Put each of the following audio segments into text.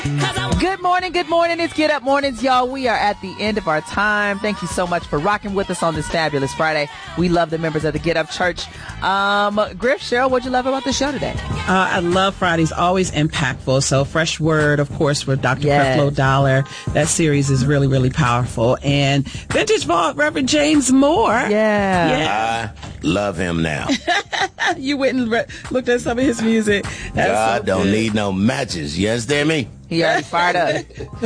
Good morning. It's Get Up Mornings, y'all. We are at the end of our time. Thank you so much for rocking with us on this fabulous Friday. We love the members of the Get Up Church. Griff, Cheryl, what'd you love about the show today? I love Fridays, always impactful. So Fresh Word, of course, with Dr. Creflo Dollar. That series is really, really powerful. And Vintage Vault, Reverend James Moore. Yeah. I love him now. You went and looked at some of his music. God don't need no matches. You understand me? He already fired up.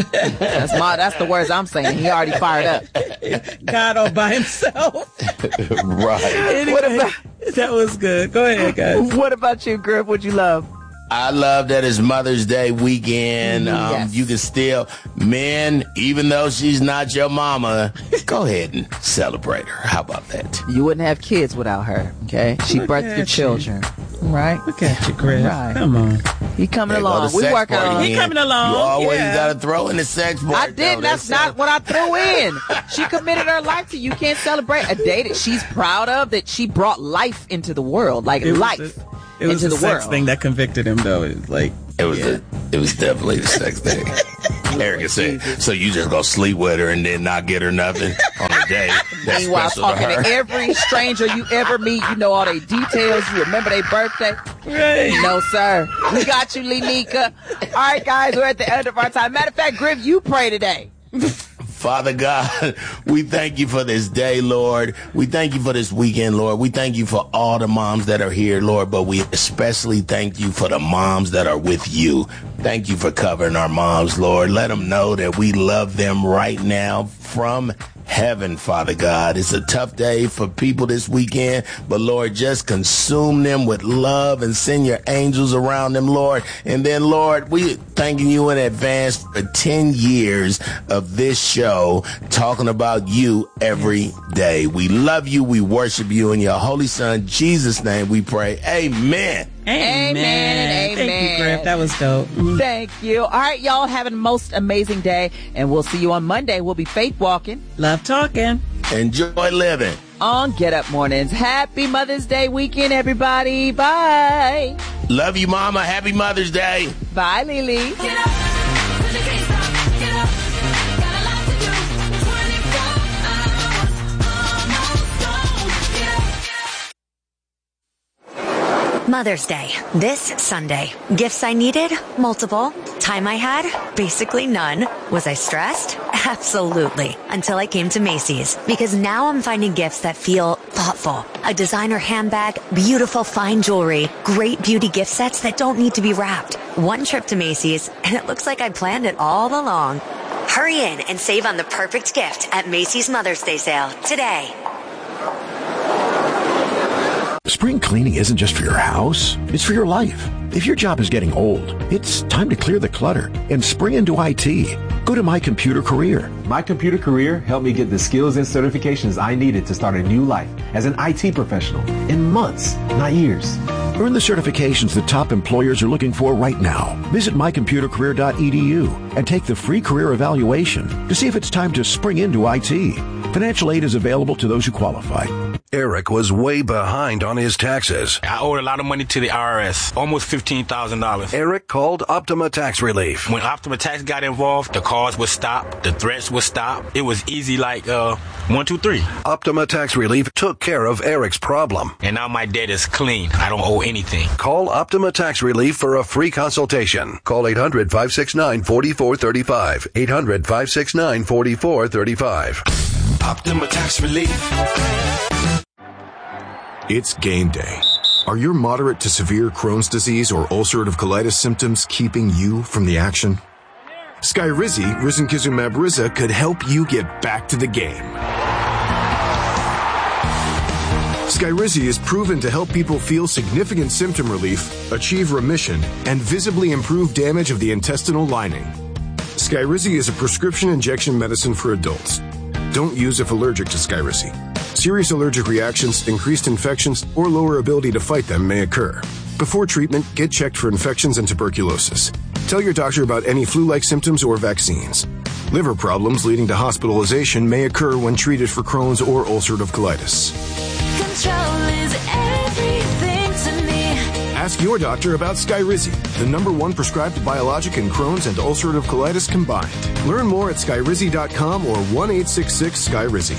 That's the words I'm saying. He already fired up. God all by himself. Right. Anyway, that was good. Go ahead, guys. What about you, Griff? What'd you love? I love that it's Mother's Day weekend. Yes. You can still, men, even though she's not your mama, go ahead and celebrate her. How about that? You wouldn't have kids without her, okay? She birthed your children, right? Look at you, Griff. Right. Come on. He coming along. We working on He coming along. You always Yeah. got to throw in the sex part. I didn't. That's not what I threw in. She committed her life to you. You can't celebrate a day that she's proud of, that she brought life into the world, like life. It was into the the sex world. thing that convicted him, though. It was definitely the sex thing. Erica said, so you just go sleep with her and then not get her nothing on the day. That's Meanwhile, special talking to her. to every stranger you ever meet, you know all their details. You remember their birthday. Right. No, sir. We got you, Lenika. All right, guys, we're at the end of our time. Matter of fact, Griff, you pray today. Father God, we thank you for this day, Lord. We thank you for this weekend, Lord. We thank you for all the moms that are here, Lord, but we especially thank you for the moms that are with you. Thank you for covering our moms, Lord. Let them know that we love them right now from heaven, Father God. It's a tough day for people this weekend, but Lord, just consume them with love and send your angels around them, Lord. And then, Lord, we thanking you in advance for 10 years of this show talking about you every day. We love you. We worship you. In your holy son, Jesus' name, we pray. Amen. Amen and amen. Thank you, Griff. That was dope. Thank you. All right, y'all, have a most amazing day, and we'll see you on Monday. We'll be faith walking. Love talking. Enjoy living. On Get Up Mornings. Happy Mother's Day weekend, everybody. Bye. Love you, Mama. Happy Mother's Day. Bye, Lily. Get up, put your case up, get up. Got a lot to do, 24 hours, almost gone. Get up. Mother's Day, this Sunday. Gifts I needed? Multiple. Time I had? Basically none. Was I stressed? Absolutely. Until I came to Macy's. Because now I'm finding gifts that feel thoughtful. A designer handbag, beautiful fine jewelry, great beauty gift sets that don't need to be wrapped. One trip to Macy's, and it looks like I planned it all along. Hurry in and save on the perfect gift at Macy's Mother's Day sale today. Spring cleaning isn't just for your house, it's for your life. If your job is getting old, it's time to clear the clutter and spring into IT. Go to My Computer Career. My Computer Career helped me get the skills and certifications I needed to start a new life as an IT professional in months, not years. Earn the certifications that top employers are looking for right now. Visit mycomputercareer.edu and take the free career evaluation to see if it's time to spring into IT. Financial aid is available to those who qualify. Eric was way behind on his taxes. I owed a lot of money to the IRS, almost $15,000. Eric called Optima Tax Relief. When Optima Tax got involved, the calls would stop, the threats would stop. It was easy like 1, 2, 3. Optima Tax Relief took care of Eric's problem. And now my debt is clean. I don't owe anything. Call Optima Tax Relief for a free consultation. Call 800-569-4435. 800-569-4435. Optima Tax Relief. It's game day. Are your moderate to severe Crohn's disease or ulcerative colitis symptoms keeping you from the action? Skyrizi, risankizumab Riza, could help you get back to the game. Skyrizi is proven to help people feel significant symptom relief, achieve remission, and visibly improve damage of the intestinal lining. Skyrizi is a prescription injection medicine for adults. Don't use if allergic to Skyrizi. Serious allergic reactions, increased infections, or lower ability to fight them may occur. Before treatment, get checked for infections and tuberculosis. Tell your doctor about any flu-like symptoms or vaccines. Liver problems leading to hospitalization may occur when treated for Crohn's or ulcerative colitis. Control is everything to me. Ask your doctor about Skyrizi, the #1 prescribed biologic in Crohn's and ulcerative colitis combined. Learn more at skyrizi.com or 1-866-SKYRIZI.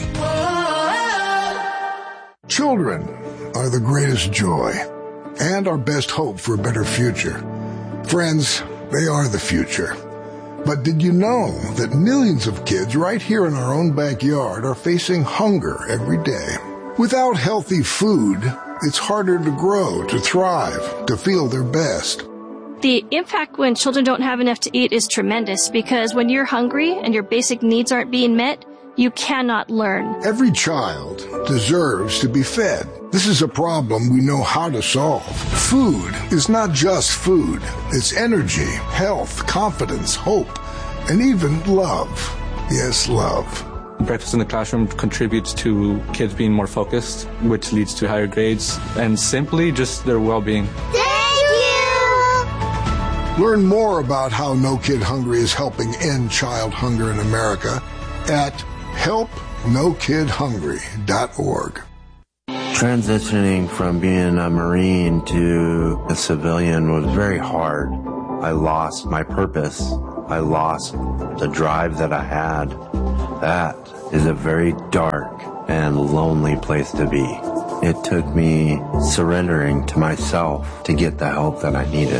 Children are the greatest joy and our best hope for a better future. Friends, they are the future. But did you know that millions of kids right here in our own backyard are facing hunger every day? Without healthy food, it's harder to grow, to thrive, to feel their best. The impact when children don't have enough to eat is tremendous because when you're hungry and your basic needs aren't being met, you cannot learn. Every child deserves to be fed. This is a problem we know how to solve. Food is not just food. It's energy, health, confidence, hope, and even love. Yes, love. Breakfast in the classroom contributes to kids being more focused, which leads to higher grades, and simply just their well-being. Thank you! Learn more about how No Kid Hungry is helping end child hunger in America at helpnokidhungry.org. Transitioning from being a Marine to a civilian was very hard. I lost my purpose. I lost the drive that I had. That is a very dark and lonely place to be. It took me surrendering to myself to get the help that I needed.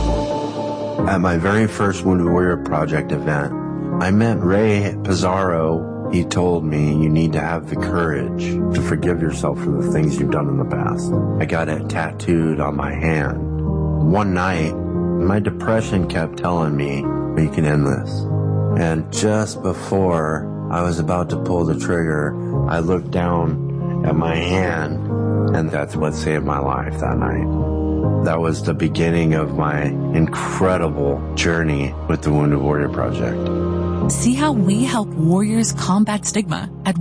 At my very first Wounded Warrior Project event, I met Ray Pizarro. He told me you need to have the courage to forgive yourself for the things you've done in the past. I got it tattooed on my hand. One night, my depression kept telling me, you can end this. And just before I was about to pull the trigger, I looked down at my hand, and that's what saved my life that night. That was the beginning of my incredible journey with the Wounded Warrior Project. See how we help warriors combat stigma at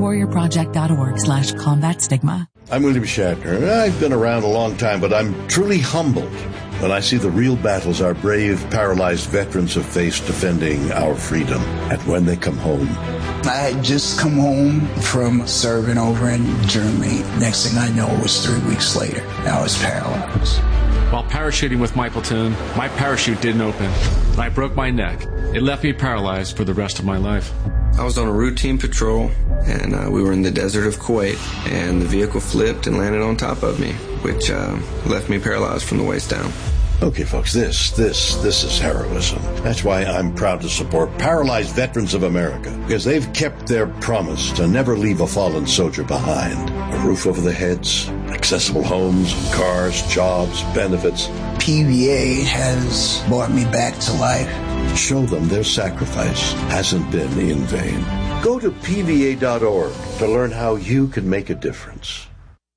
woundedwarriorproject.org/combat stigma. I'm William Shatner. I've been around a long time, but I'm truly humbled when I see the real battles our brave, paralyzed veterans have faced defending our freedom. And when they come home, I had just come home from serving over in Germany. Next thing I know, it was 3 weeks later. I was paralyzed. While parachuting with my platoon, my parachute didn't open. I broke my neck. It left me paralyzed for the rest of my life. I was on a routine patrol, and we were in the desert of Kuwait, and the vehicle flipped and landed on top of me, which left me paralyzed from the waist down. Okay, folks, this is heroism. That's why I'm proud to support Paralyzed Veterans of America, because they've kept their promise to never leave a fallen soldier behind. A roof over their heads, accessible homes, cars, jobs, benefits. PVA has brought me back to life. Show them their sacrifice hasn't been in vain. Go to PVA.org to learn how you can make a difference.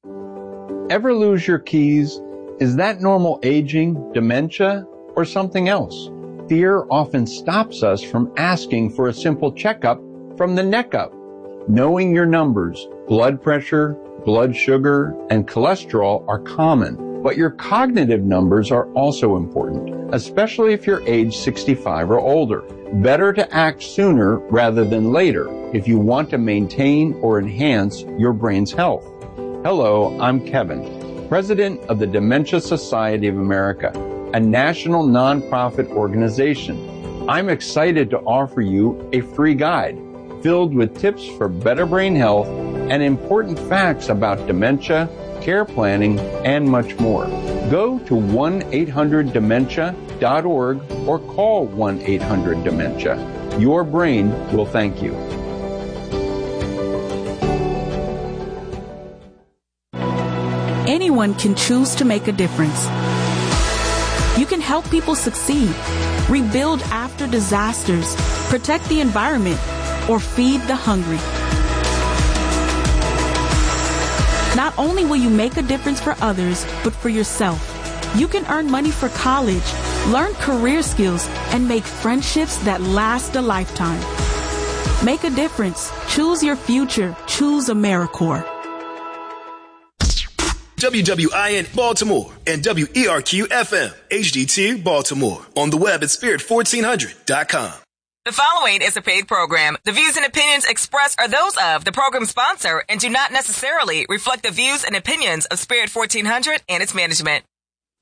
Ever lose your keys? Is that normal aging, dementia, or something else? Fear often stops us from asking for a simple checkup from the neck up. Knowing your numbers, blood pressure, blood sugar, and cholesterol are common, but your cognitive numbers are also important, especially if you're age 65 or older. Better to act sooner rather than later if you want to maintain or enhance your brain's health. Hello, I'm Kevin, President of the Dementia Society of America, a national nonprofit organization. I'm excited to offer you a free guide filled with tips for better brain health and important facts about dementia, care planning, and much more. Go to 1-800-DEMENTIA.org or call 1-800-DEMENTIA. Your brain will thank you. Anyone can choose to make a difference. You can help people succeed, rebuild after disasters, protect the environment, or feed the hungry. Not only will you make a difference for others, but for yourself. You can earn money for college, learn career skills, and make friendships that last a lifetime. Make a difference. Choose your future. Choose AmeriCorps. WWIN Baltimore and WERQ-FM, HD2 Baltimore. On the web at spirit1400.com. The following is a paid program. The views and opinions expressed are those of the program sponsor and do not necessarily reflect the views and opinions of Spirit 1400 and its management.